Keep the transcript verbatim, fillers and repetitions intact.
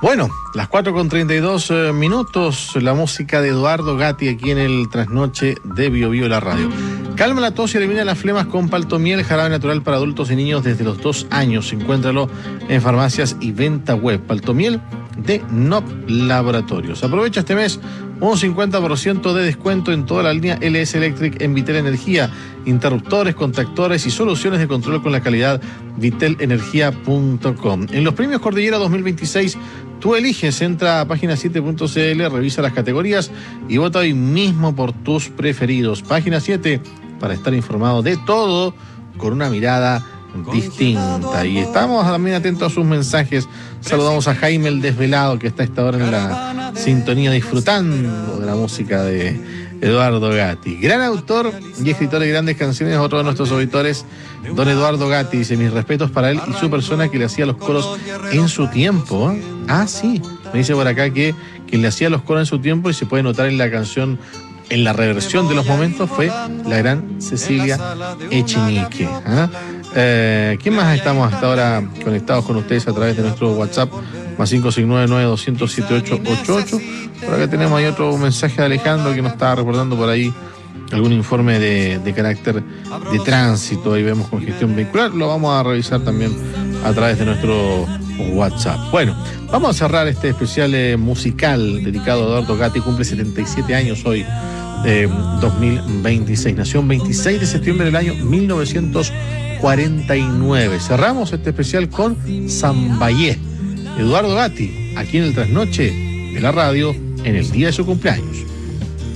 Bueno, las cuatro con treinta y dos eh, minutos, la música de Eduardo Gatti aquí en el Trasnoche de Bio Bio la radio. Calma la tos y elimina las flemas con Paltomiel, jarabe natural para adultos y niños desde los dos años. Encuéntralo en farmacias y venta web. Paltomiel de N O P Laboratorios. Aprovecha este mes un cincuenta por ciento de descuento en toda la línea L S Electric en Vitel Energía, interruptores, contactores y soluciones de control con la calidad vitel energía punto com. En los premios Cordillera dos mil veintiséis, tú eliges, entra a página siete punto c l, revisa las categorías y vota hoy mismo por tus preferidos. Página siete, para estar informado de todo con una mirada distinta. Y estamos también atentos a sus mensajes. Saludamos a Jaime el Desvelado, que está a esta hora en la sintonía disfrutando de la música de Eduardo Gatti. Gran autor y escritor de grandes canciones, otro de nuestros auditores, don Eduardo Gatti, dice: mis respetos para él y su persona que le hacía los coros en su tiempo. Ah, sí, me dice por acá que quien le hacía los coros en su tiempo, y se puede notar en la canción, en la reversión de los momentos, fue la gran Cecilia Echenique. ¿Ah? Eh, ¿Quién más estamos hasta ahora conectados con ustedes a través de nuestro WhatsApp? Más cinco seis nueve nueve dos cero cero siete ocho ocho ocho. Por acá tenemos ahí otro mensaje de Alejandro que nos estaba reportando por ahí algún informe de, de carácter de tránsito. Ahí vemos congestión vehicular. Lo vamos a revisar también a través de nuestro WhatsApp. Bueno, vamos a cerrar este especial eh, musical dedicado a Eduardo Gatti. Cumple setenta y siete años hoy, eh, dos mil veintiséis. Nació el veintiséis de septiembre del año mil novecientos cuarenta y nueve. Cerramos este especial con Sambayé, Eduardo Gatti, aquí en el Trasnoche de la radio, en el día de su cumpleaños.